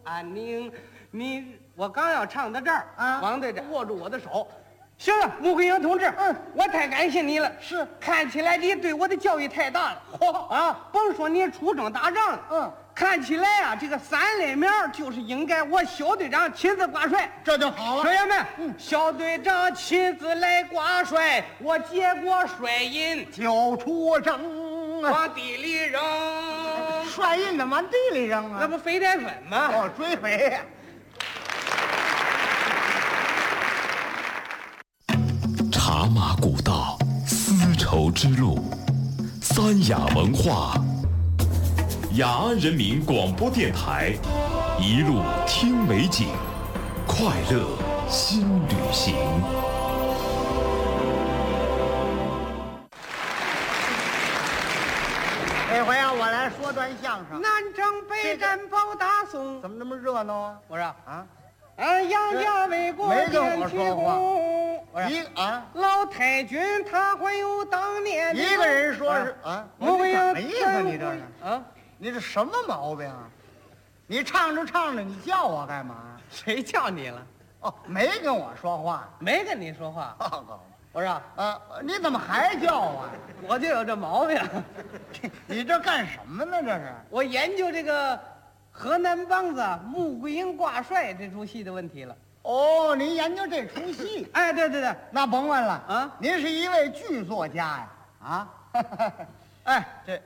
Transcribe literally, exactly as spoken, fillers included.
安宁。你我刚要唱到这儿啊， 王队长握住我的手。行了，穆桂英同志， 嗯， 我太感谢你了。 是， 看起来你对我的教育太大了。嚯啊，甭说你出征打仗了， 嗯， 看起来啊，这个三类苗就是应该我小队长亲自挂帅， 这就好了。 学员们， 嗯， 小队长亲自来挂帅，我接过帅印就出征啊， 往地里扔。 帅印的往地里扔啊， 那不肥带粉吗？ 哦，追肥呀。 茶马古道，丝绸之路，三雅文化，雅安人民广播电台，一路听美景，快乐新旅行。 这回啊，我来说段相声。 南征北战保大宋， 怎么那么热闹啊？ 我说啊， 俺杨家为国没跟我建说话功。我说一啊， 老太君他还有当年的一个人说是啊， 穆桂英什么意思？你这是啊？ 你这什么毛病啊？你唱着唱着，你叫我干嘛？ 谁叫你了？ 哦，没跟我说话。 没跟你说话。我说啊，你怎么还叫我呀？ 我就有这毛病。 你这干什么呢？这是我研究这个河南梆子穆桂英挂帅这出戏的问题了。 哦，您研究这出戏？ 哎，对对对， 那甭问了啊， 您是一位剧作家呀？啊， 哎， 这